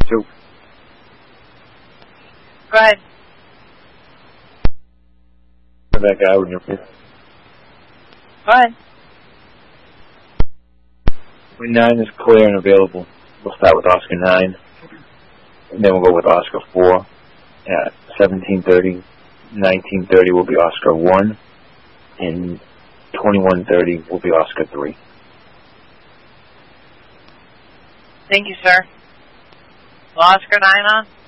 2. Go ahead. That guy when you're... Go ahead. 9 is clear and available. We'll start with Oscar 9, and then we'll go with Oscar 4. At 17:30, 19:30 will be Oscar 1, and 21:30 will be Oscar 3. Thank you, sir. Will Oscar 9 on?